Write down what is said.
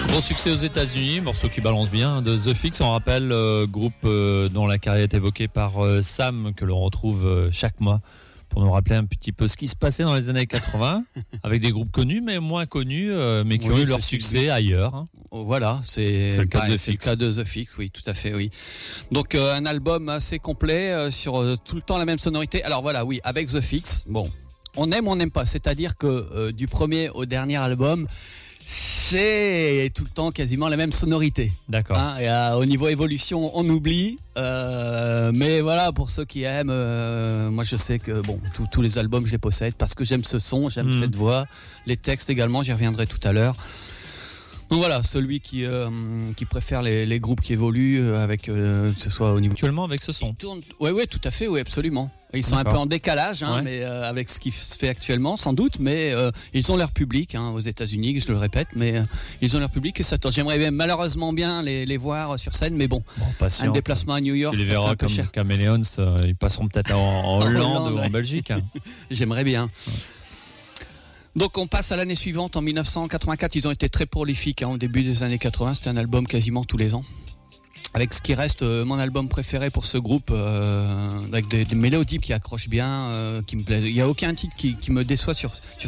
Gros succès aux États-Unis, morceau qui balance bien de The Fix. On rappelle, groupe dont la carrière est évoquée par Sam, que l'on retrouve chaque mois pour nous rappeler un petit peu ce qui se passait dans les années 80 avec des groupes connus mais moins connus, mais qui ont eu leur succès ailleurs. Hein. Voilà, c'est le cas de The Fix, oui, tout à fait, oui. Donc un album assez complet sur tout le temps la même sonorité. Alors voilà, oui, avec The Fix, bon, on aime ou on n'aime pas. C'est-à-dire que du premier au dernier album, c'est tout le temps quasiment la même sonorité. D'accord. Hein, et au niveau évolution, on oublie. Mais voilà, pour ceux qui aiment, moi je sais que bon, tous les albums je les possède parce que j'aime ce son, j'aime cette voix, les textes également. J'y reviendrai tout à l'heure. Donc voilà, celui qui préfère les groupes qui évoluent avec que ce soit au niveau actuellement avec ce son. Oui, tout à fait, oui, absolument. Ils sont un peu en décalage, hein, mais avec ce qui se fait actuellement, sans doute, mais ils ont leur public hein, aux États-Unis, je le répète, mais ils ont leur public et ça tourne. J'aimerais malheureusement bien les voir sur scène, mais bon un déplacement à New York, tu les ça fait verras un peu comme cher. Caméléons, ils passeront peut-être en Hollande ou en Belgique. Hein. J'aimerais bien. Donc on passe à l'année suivante, en 1984, ils ont été très prolifiques hein, au début des années 80, c'était un album quasiment tous les ans. Avec ce qui reste mon album préféré pour ce groupe, avec des mélodies qui accrochent bien, qui me plaisent. Il n'y a aucun titre qui me déçoit sur